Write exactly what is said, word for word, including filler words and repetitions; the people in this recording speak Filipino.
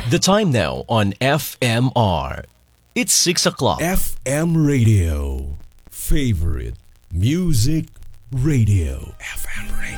The time now on F M R. It's six o'clock. F M Radio. Favorite Music Radio. F M Radio.